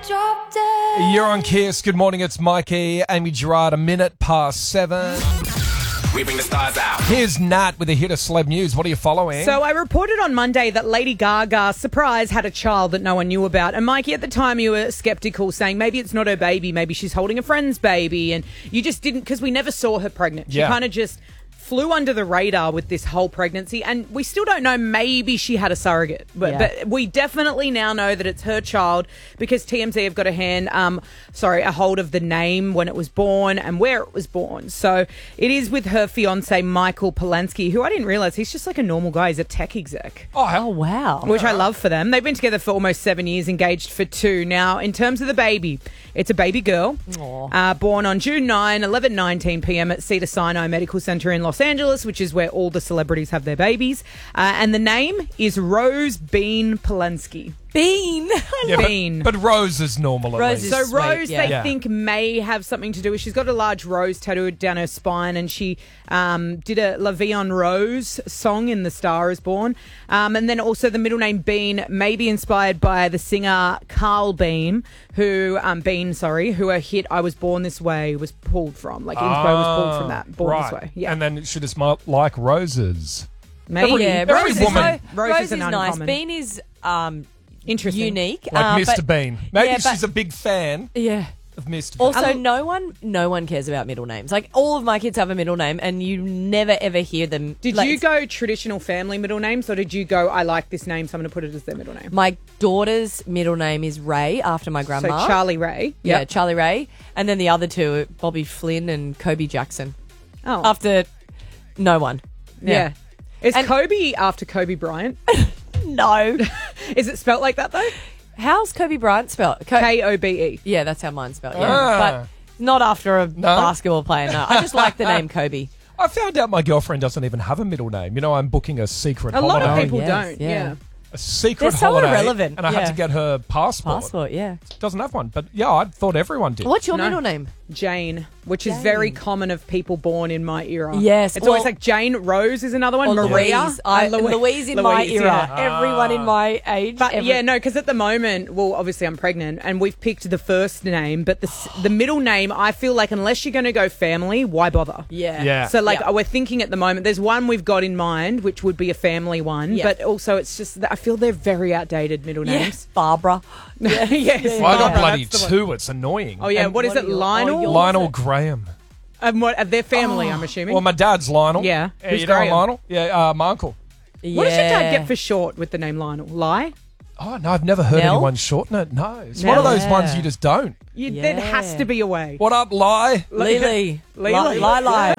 Drop dead. You're on Kiss. Good morning, it's Mikey. Amy Gerard, 7:07. We bring the stars out. Here's Nat with a hit of celeb news. What are you following? So I reported on Monday that Lady Gaga, surprise, had a child that no one knew about. And Mikey, at the time you were skeptical, saying maybe it's not her baby, maybe she's holding a friend's baby. And you just didn't, because we never saw her pregnant. She Yeah. kind of just flew under the radar with this whole pregnancy. And we still don't know, maybe she had a surrogate. But we definitely now know that it's her child because TMZ have got a hold of the name when it was born and where it was born. So it is with her fiance, Michael Polanski, who I didn't realize he's just like a normal guy. He's a tech exec. Oh, wow. Which I love for them. They've been together for almost 7 years, engaged for 2. Now, in terms of the baby, it's a baby girl, born on June 9, 11:19 p.m. at Cedars-Sinai Medical Center in Los Angeles, which is where all the celebrities have their babies. And the name is Rose Bean Polanski. Bean. Yeah, Bean. But Rose is normal at Rose least. is So Rose, sweet, yeah. they Yeah. think may have something to do with. She's got a large rose tattooed down her spine, and she did a La Vie en Rose song in The Star Is Born. And then also the middle name Bean may be inspired by the singer Carl Bean, who her hit "I Was Born This Way" was pulled from. Like info was pulled from that. Born This Way. Yeah, And then she just might like roses. maybe. Yeah, Every Rose is, woman- Rose is nice. uncommon. Bean is Interesting. unique. Like Mr. but- Bean. Maybe yeah, but- she's a big fan Yeah. of Mr. Bean. Also, no one cares about middle names. Like, all of my kids have a middle name, and you never, ever hear them. Did like, you go traditional family middle names, or did you go, I like this name, so I'm going to put it as their middle name? My daughter's middle name is Ray, after my So grandma. Charlie Ray. Yeah, Yep. Charlie Ray. And then the other two, Bobby Flynn and Kobe Jackson. Oh. After no one. Yeah. Is And- Kobe after Kobe Bryant? No. Is it spelt like that, though? How's Kobe Bryant spelled? Kobe. Yeah, that's how mine's spelled. Yeah. Ah. But not after a basketball player, no. I just like the name Kobe. I found out my girlfriend doesn't even have a middle name. You know, I'm booking a secret A lot holiday. of people yes, don't. yeah. Yeah. A secret They're so holiday. irrelevant, And I had yeah. to get her passport. Passport, yeah. Doesn't have one. But yeah, I thought everyone did. What's your No. middle name? Jane, which is very common of people born in my era. Yes, It's always well- like Jane. Rose is another one. Or Maria. Louise. And Louise in my Louise, era. yeah. Everyone in my age. But yeah, no, because at the moment, well, obviously I'm pregnant, and we've picked the first name, but the middle name, I feel like unless you're going to go family, why bother? Yeah. Yeah. So, like, Yeah. we're thinking at the moment, there's one we've got in mind, which would be a family one, Yeah. but also it's just, I feel they're very outdated middle Yeah. names. Barbara. Yes. Well, I got Barbara, bloody that's the one. 2. It's annoying. Oh, yeah. And What is what it? are your- Lionel? oh, your- Lionel Graham. And what? Their family, I'm assuming. Well, my dad's Lionel. Yeah. Who's You know Graham? Lionel? Yeah, my uncle. What does your dad get for short with the name Lionel? Lie? Oh, no, I've never heard Nell? anyone shorten it. No. It's one of Nell? those ones you just don't. There has to be a way. What up, Lie? Lily. Lily. Lily.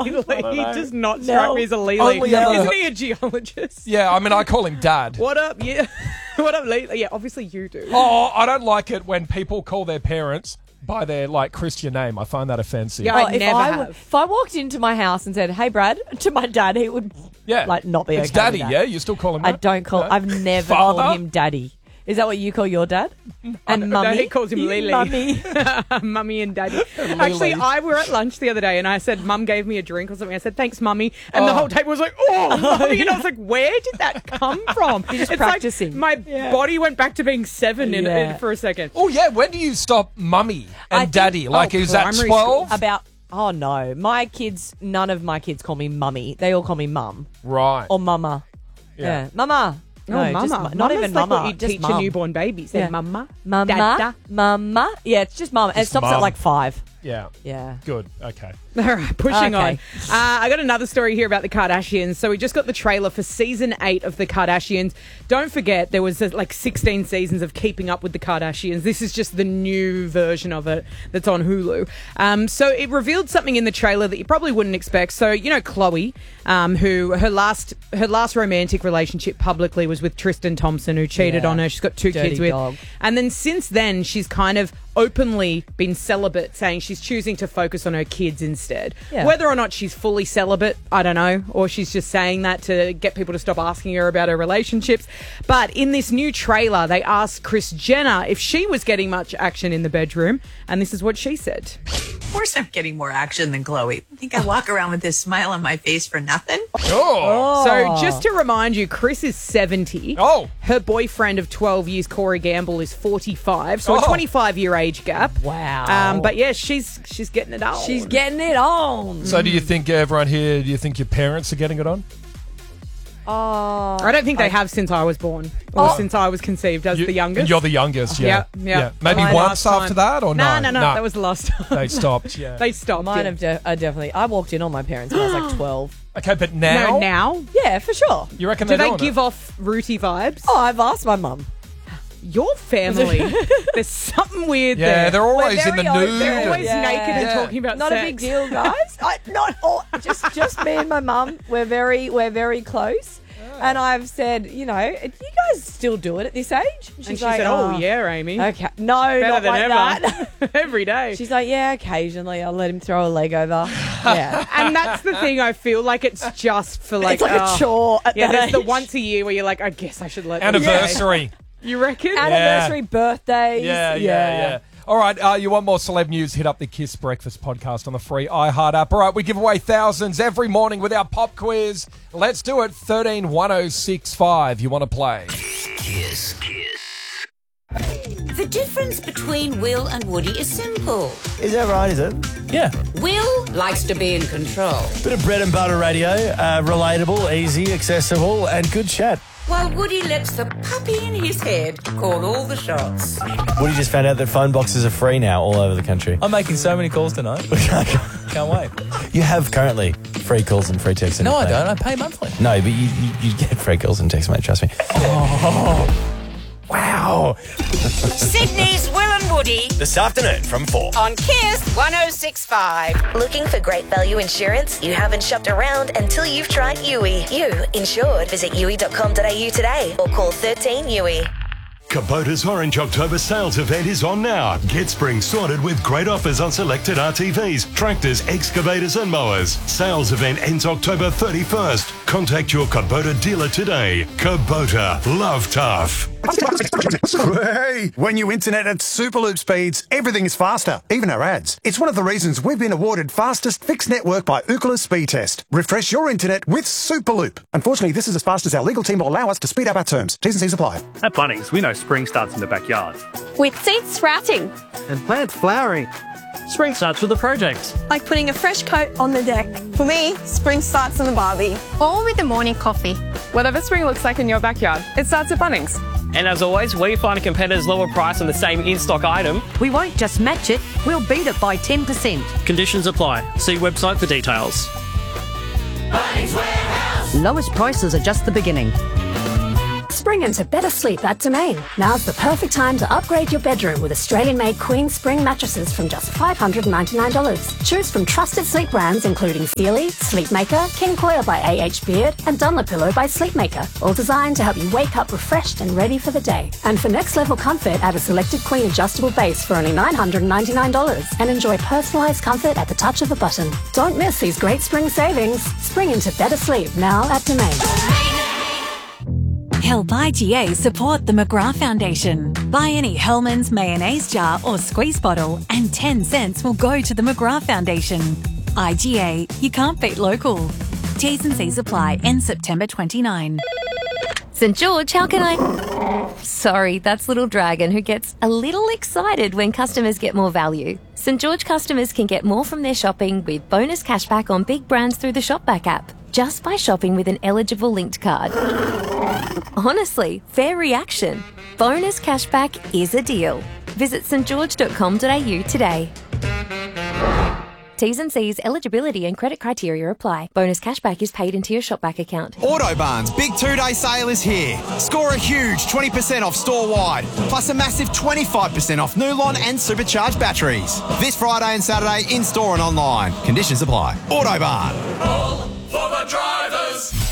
He does not strike me as a Lily. Only ever- Isn't he a geologist? Yeah, I mean, I call him Dad. What up? Yeah. What up, Lily? Yeah, obviously you do. Oh, I don't like it when people call their parents by their, like, Christian name. I find that offensive. Yeah. Oh, I never have. if I walked into my house and said, "Hey, Brad," to my dad, he would Yeah. like not be It's okay Daddy, with that. yeah? You still call him I that? don't call. No? I've never Father? called him Daddy. Is that what you call your dad? And No, mummy? he calls him Lily. Mummy. Mummy and Daddy. Actually, I were at lunch the other day and I said, Mum gave me a drink or something. I said, thanks, Mummy. And the whole table was like, oh, Mummy. And I was like, where did that come from? You're just It's practicing. Like my body went back to being 7 Yeah. for a second. Oh, yeah. When do you stop Mummy and I think- Daddy? Like, is that primary 12? About. Oh no, my kids. None of my kids call me mummy. They all call me mum Right. or mama. Yeah, mama. No, No, just mama. not even like mama. what you just teach mum. a newborn baby. Say Yeah. mama. Mama, Dada. mama. Yeah, it's just mum. It Just stops mum. at like 5. Yeah. Yeah. Good. Okay. All right, pushing on. Okay. I got another story here about the Kardashians. So we just got the trailer for season 8 of the Kardashians. Don't forget, there was like 16 seasons of Keeping Up with the Kardashians. This is just the new version of it that's on Hulu. So it revealed something in the trailer that you probably wouldn't expect. So, you know, Khloe, who her last romantic relationship publicly was with Tristan Thompson, who cheated Yeah. on her. She's got 2 Dirty kids with. dog. And then since then, she's kind of openly been celibate, saying she's choosing to focus on her kids instead. Yeah. Whether or not she's fully celibate, I don't know, or she's just saying that to get people to stop asking her about her relationships. But in this new trailer, they asked Kris Jenner if she was getting much action in the bedroom, and this is what she said. Of course I'm getting more action than Chloe. I think I walk around with this smile on my face for nothing. Oh. So just to remind you, Kris is 70. Oh. Her boyfriend of 12 years, Corey Gamble, is 45. So a 25-year age gap. Wow. But yeah, she's getting it on. She's getting it on. So do you think everyone here, do you think your parents are getting it on? I don't think they have since I was born or since I was conceived as the youngest. And you're the youngest, yeah. Yeah. Maybe Mine once last after time. that or No, no? that was the last time. They stopped, yeah. They stopped. Mine yeah. have definitely. I walked in on my parents when I was like 12. Okay, but now? No, now? Yeah, for sure. You reckon Do they're they doing give it? off rooty vibes? Oh, I've asked my mum. Your family. There's something weird there. Yeah, they're always in the very open. nude. They're always Yeah. naked and Yeah. talking about Not sex. a big deal, guys. Not all. Just me and my mum. We're very close. And I've said, you guys still do it at this age? And she said, oh, yeah, Amy. Okay. No, Better not than like ever. that. Every day. She's like, yeah, occasionally I'll let him throw a leg over. Yeah. And that's the thing, I feel like it's just for like... It's like a chore at Yeah, that there's the age. once a year where you're like, I guess I should let them Anniversary. go. You reckon? Anniversary, birthdays. Yeah. All right, you want more celeb news? Hit up the Kiss Breakfast podcast on the free iHeart app. All right, we give away thousands every morning with our pop quiz. Let's do it. 131065. You want to play? Kiss. The difference between Will and Woody is simple. Is that right, is it? Yeah. Will likes to be in control, Bit of bread and butter radio, relatable, easy, accessible, and good chat. while Woody lets the puppy in his head call all the shots. Woody just found out that phone boxes are free now all over the country. I'm making so many calls tonight. Can't wait. You have currently free calls and free texts. No, I don't. I pay monthly. No, but you get free calls and texts, mate, trust me. Wow. Sydney's Will and Woody This afternoon from 4. on Kiss 106.5. Looking for great value insurance? You haven't shopped around until you've tried Yui. You insured. Visit yui.com.au today or call 13 Yui. Kubota's Orange October sales event is on now. Get spring sorted with great offers on selected RTVs, tractors, excavators and mowers. Sales event ends October 31st. Contact your Kubota dealer today. Kubota, love tough. Hey, when you internet at Superloop speeds, everything is faster, even our ads. It's one of the reasons we've been awarded fastest fixed network by Ookla Speed Test. Refresh your internet with Superloop. Unfortunately, this is as fast as our legal team will allow us to speed up our terms. T's and C's apply. At Bunnings, we know spring starts in the backyard. With seeds sprouting. And plants flowering. Spring starts with a project. Like putting a fresh coat on the deck. For me, spring starts in the barbie. Or with the morning coffee. Whatever spring looks like in your backyard, it starts at Bunnings. And as always, we find a competitor's lower price on the same in-stock item. We won't just match it, we'll beat it by 10%. Conditions apply. See website for details. Bunnings Warehouse. Lowest prices are just the beginning. Spring into better sleep at Domain. Now's the perfect time to upgrade your bedroom with Australian-made Queen Spring mattresses from just $599. Choose from trusted sleep brands including Sealy, Sleepmaker, King Coil by A.H. Beard, and Dunlopillow by Sleepmaker, all designed to help you wake up refreshed and ready for the day. And for next-level comfort, add a selected Queen adjustable base for only $999 and enjoy personalised comfort at the touch of a button. Don't miss these great spring savings. Spring into better sleep now at Domain. Help IGA support the McGrath Foundation. Buy any Hellmann's mayonnaise jar or squeeze bottle and 10 cents will go to the McGrath Foundation. IGA, you can't beat local. T's and C's apply. End September 29. St. George, how can I... Sorry, that's Little Dragon who gets a little excited when customers get more value. St. George customers can get more from their shopping with bonus cashback on big brands through the Shopback app, just by shopping with an eligible linked card. Honestly, fair reaction. Bonus cashback is a deal. Visit stgeorge.com.au today. T's and C's, eligibility and credit criteria apply. Bonus cashback is paid into your Shopback account. Autobarn's big 2-day sale is here. Score a huge 20% off store-wide, plus a massive 25% off Nulon and supercharged batteries. This Friday and Saturday in-store and online. Conditions apply. Autobarn. All for the drivers.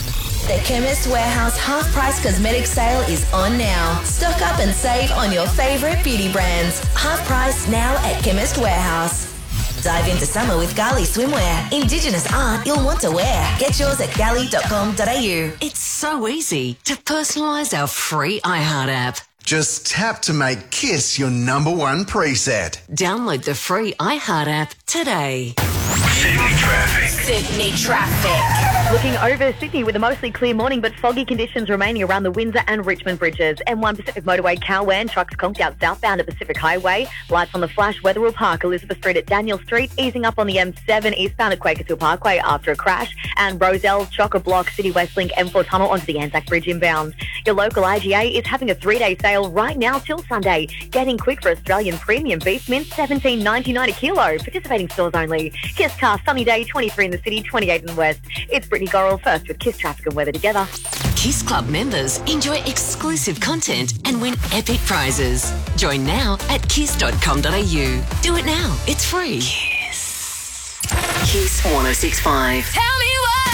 The Chemist Warehouse half-price cosmetic sale is on now. Stock up and save on your favourite beauty brands. Half price now at Chemist Warehouse. Dive into summer with Gali Swimwear. Indigenous art you'll want to wear. Get yours at gali.com.au. It's so easy to personalise our free iHeart app. Just tap to make Kiss your number one preset. Download the free iHeart app today. Sydney traffic. Looking over Sydney with a mostly clear morning but foggy conditions remaining around the Windsor and Richmond bridges. M1 Pacific Motorway, Cowan, trucks conked out southbound at Pacific Highway. Lights on the flash, Wetherell Park, Elizabeth Street at Daniel Street, easing up on the M7 eastbound at Quakershill Parkway after a crash. And Roselle, Chock-a-Block, City West Link, M4 Tunnel onto the Anzac Bridge inbound. Your local IGA is having a 3-day sale right now till Sunday. Getting quick for Australian premium beef mince, $17.99 a kilo. Participating stores only. Kiss Car, sunny day, 23 in the city, 28 in the west. It's Brittany Gorrell first with Kiss Traffic and Weather together. Kiss Club members enjoy exclusive content and win epic prizes. Join now at kiss.com.au. Do it now. It's free. Kiss. Kiss 106.5. Tell me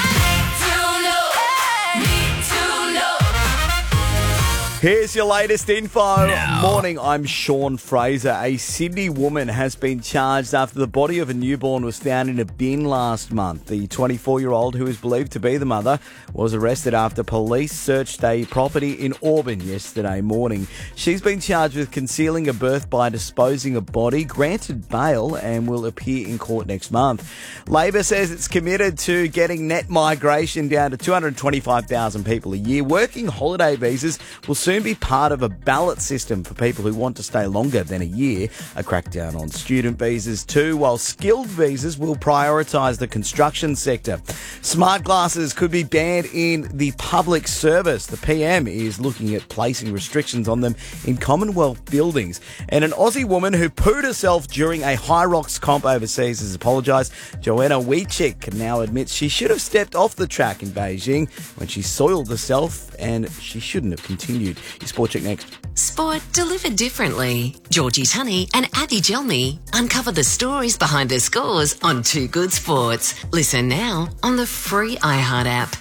Here's your latest info. Morning, I'm Sean Fraser. A Sydney woman has been charged after the body of a newborn was found in a bin last month. The 24-year-old, who is believed to be the mother, was arrested after police searched a property in Auburn yesterday morning. She's been charged with concealing a birth by disposing a body, granted bail, and will appear in court next month. Labor says it's committed to getting net migration down to 225,000 people a year. Working holiday visas will soon be part of a ballot system for people who want to stay longer than a year. A crackdown on student visas too, while skilled visas will prioritise the construction sector. Smart glasses could be banned in the public service. The PM is looking at placing restrictions on them in Commonwealth buildings. And an Aussie woman who pooed herself during a High Rocks comp overseas has apologised. Joanna Wiechik now admits she should have stepped off the track in Beijing when she soiled herself, and she shouldn't have continued. Your Sport Check next. Sport delivered differently. Georgie Tunney and Addy Gelmy uncover the stories behind the scores on Too Good Sports. Listen now on the free iHeart app.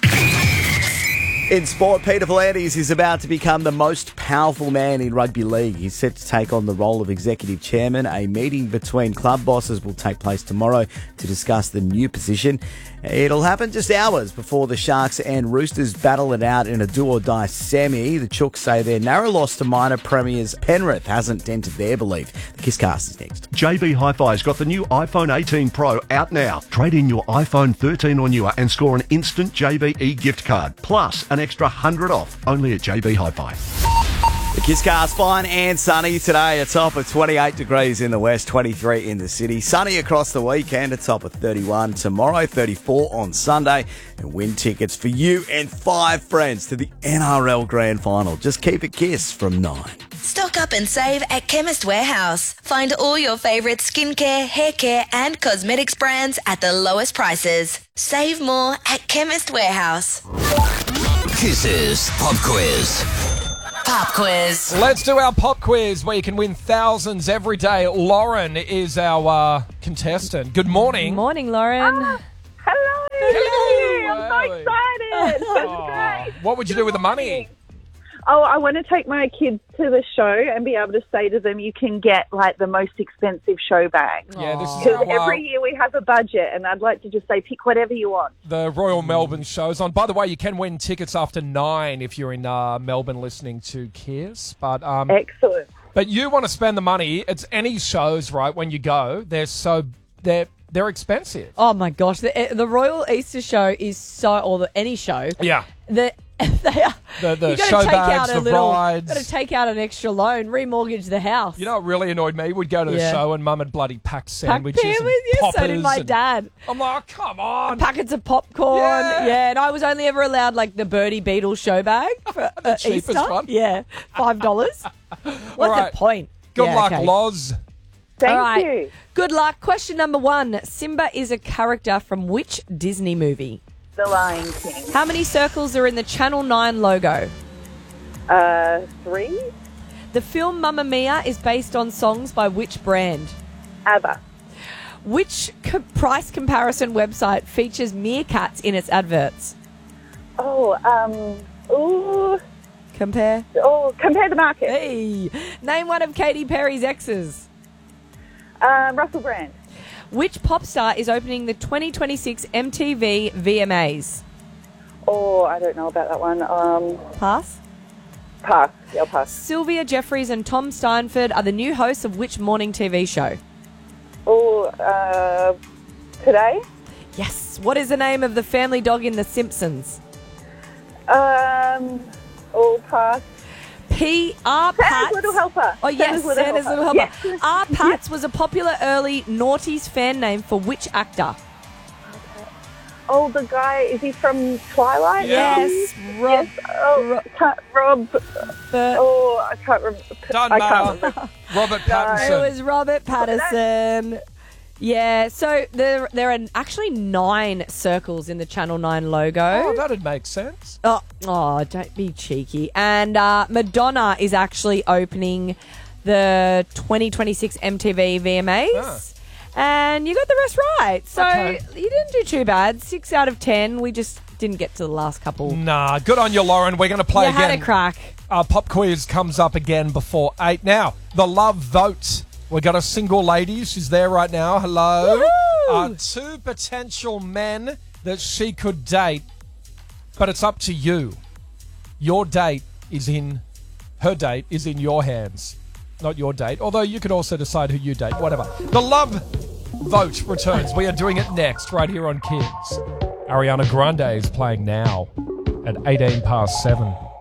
In sport, Peter V'landys is about to become the most powerful man in rugby league. He's set to take on the role of executive chairman. A meeting between club bosses will take place tomorrow to discuss the new position. It'll happen just hours before the Sharks and Roosters battle it out in a do-or-die semi. The Chooks say their narrow loss to minor premiers Penrith hasn't dented their belief. The Kisscast is next. JB Hi-Fi's got the new iPhone 18 Pro out now. Trade in your iPhone 13 or newer and score an instant JB gift card, plus an extra $100 off, only at JB Hi-Fi. The Kisscast, fine and sunny today, a top of 28 degrees in the west, 23 in the city. Sunny across the weekend, a top of 31 tomorrow, 34 on Sunday. And win tickets for you and 5 friends to the NRL Grand Final. Just keep it Kiss from 9. Stock up and save at Chemist Warehouse. Find all your favourite skincare, hair care and cosmetics brands at the lowest prices. Save more at Chemist Warehouse. Kiss's Pop Quiz. Pop quiz. Let's do our pop quiz where you can win thousands every day. Lauren is our contestant. Good morning. Morning, Lauren. Hello. I'm so excited. That's great. What would you do with the money? Oh, I want to take my kids to the show and be able to say to them, you can get like the most expensive show bag. Yeah, this is because every year we have a budget, and I'd like to just say, pick whatever you want. The Royal Melbourne show's on. By the way, you can win tickets after 9 if you're in Melbourne listening to Kiss. But excellent. But you want to spend the money. It's any shows, right? When you go, they're expensive. Oh my gosh, the Royal Easter Show is any show. Yeah. They are. The show bags, the rides. Got to take out an extra loan, remortgage the house. You know what really annoyed me? We'd go to the show and Mum had bloody packed sandwiches and yes, so did my dad. I'm like, come on. Packets of popcorn. Yeah, and I was only ever allowed like the Birdie Beetle show bag for the cheapest Easter. one. Yeah, $5. What's the point? Good luck, Loz. Thank you. Good luck. Question number 1. Simba is a character from which Disney movie? The Lion King. How many circles are in the Channel 9 logo? 3. The film Mamma Mia is based on songs by which brand? ABBA. Which price comparison website features meerkats in its adverts? Compare. Compare the market. Hey. Name one of Katy Perry's exes. Russell Brand. Which pop star is opening the 2026 MTV VMAs? Oh, I don't know about that one. Pass? Pass. Yeah, I'll pass. Sylvia Jeffries and Tom Steinford are the new hosts of which morning TV show? Today? Yes. What is the name of the family dog in The Simpsons? Pass. P.R. Pats. Santa's Little Helper. Oh, yes, Santa's Little Helper. Yes. R. Pats was a popular early noughties fan name for which actor? Oh, the guy, is he from Twilight? Yes, Rob. Rob. I can't remember. Doesn't matter. Robert Pattinson. It was Robert Pattinson. Yeah, so there are actually 9 circles in the Channel 9 logo. Oh, that'd make sense. Oh, don't be cheeky. And Madonna is actually opening the 2026 MTV VMAs. And you got the rest right. So you didn't do too bad. 6 out of 10. We just didn't get to the last couple. Nah, good on you, Lauren. We're going to play You again. had a crack. Our pop quiz comes up again before 8. Now, the love vote. We've got a single lady. She's there right now. Hello. 2 potential men that she could date. But it's up to you. Her date is in your hands. Not your date. Although you could also decide who you date. Whatever. The love vote returns. We are doing it next right here on Kids. Ariana Grande is playing now at 7:18.